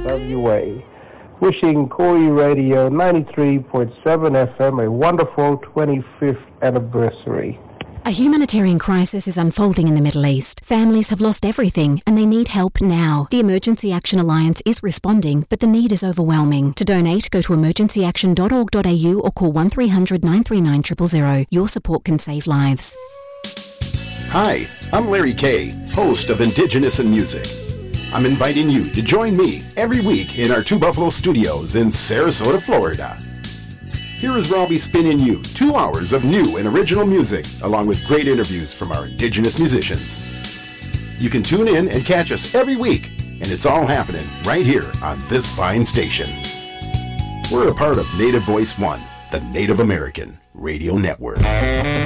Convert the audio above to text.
WA. Wishing Corey Radio 93.7 FM a wonderful 25th anniversary. A humanitarian crisis is unfolding in the Middle East. Families have lost everything and they need help now. The Emergency Action Alliance is responding, but the need is overwhelming. To donate, go to emergencyaction.org.au or call 1300 939 000. Your support can save lives. Hi, I'm Larry Kay, host of Indigenous in Music. I'm inviting you to join me every week in our Two Buffalo studios in Sarasota, Florida. Here is Robbie spinning you 2 hours of new and original music, along with great interviews from our Indigenous musicians. You can tune in and catch us every week, and it's all happening right here on this fine station. We're a part of Native Voice One, the Native American Radio Network.